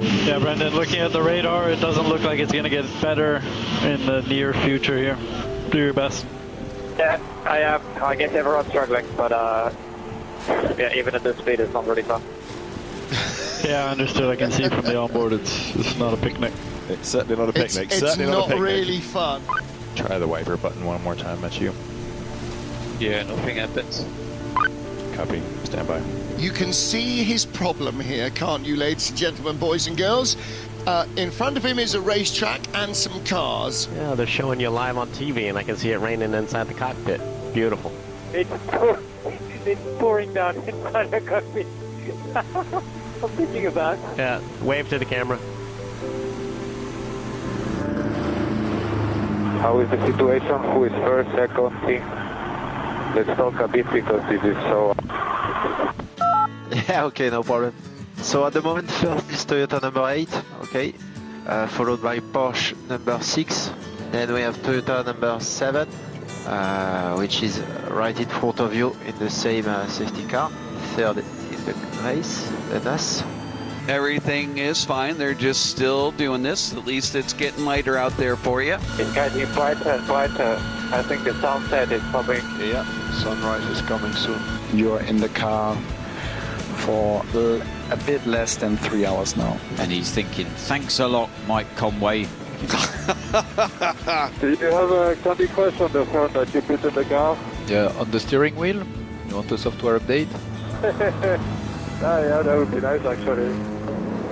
Yeah, Brendan, looking at the radar, it doesn't look like it's going to get better in the near future here. Do your best. Yeah, I am. I guess everyone's struggling, but yeah, even at this speed, it's not really fun. Yeah, I understood. I can see from the onboard, it's not a picnic. It's certainly not a picnic. It's not really fun. Try the waiver button one more time, that's you. Yeah, nothing happens. Copy, stand by. You can see his problem here, can't you, ladies and gentlemen, boys and girls? In front of him is a racetrack and some cars. Yeah, they're showing you live on TV, and I can see it raining inside the cockpit. Beautiful. It's pouring down inside the cockpit. I'm thinking about. Yeah, wave to the camera. How is the situation? Who is first, second, team? Let's talk a bit because this is so... Yeah, okay, no problem. So at the moment, first is Toyota number 8, okay, followed by Porsche number 6. Then we have Toyota number 7, which is right in front of you in the same safety car. Third in the race, and us. Everything is fine. They're just still doing this. At least it's getting lighter out there for you. It's getting brighter and brighter. I think the sunset is coming. Yeah, sunrise is coming soon. You're in the car for a bit less than 3 hours now. And he's thinking, thanks a lot, Mike Conway. Do you have a candy crush on the front that you put in the car? Yeah, on the steering wheel. You want a software update? Yeah, that would be nice actually.